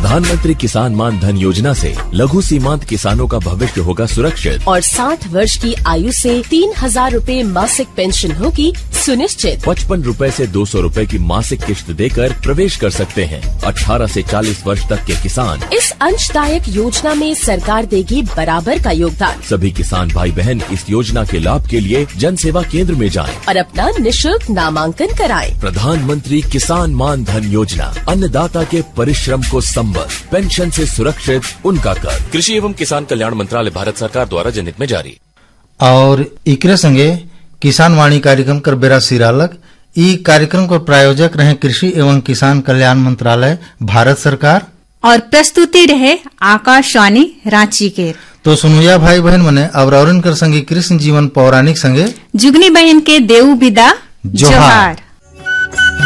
प्रधानमंत्री किसान मान धन योजना से लघु सीमांत किसानों का भविष्य होगा सुरक्षित और 60 वर्ष की आयु से 3,000 रूपए मासिक पेंशन होगी सुनिश्चित। 55 रूपए से 200 रूपए की मासिक किश्त देकर प्रवेश कर सकते हैं। 18 से 40 वर्ष तक के किसान इस अंशदायक योजना में सरकार देगी बराबर का योगदान। सभी किसान भाई बहन इस योजना के लाभ के लिए जन सेवा केंद्र में जाएं और अपना निशुल्क नामांकन कराएं। प्रधानमंत्री किसान मान धन योजना, अन्नदाता के परिश्रम को संबल, पेंशन से सुरक्षित उनका कर। कृषि एवं किसान कल्याण मंत्रालय, भारत सरकार द्वारा जनहित में जारी। और इकरे संगे किसान वाणी कार्यक्रम कर बेरा सिरालक ई कार्यक्रम को प्रायोजक रहे कृषि एवं किसान कल्याण मंत्रालय, भारत सरकार। और प्रस्तुति रहे आकाशवाणी रांची के। तो सुनुया भाई बहन मने अवरौरन कर संगे कृष्ण जीवन पौराणिक संगे जुगनी बहन के देऊ विदा जोहार।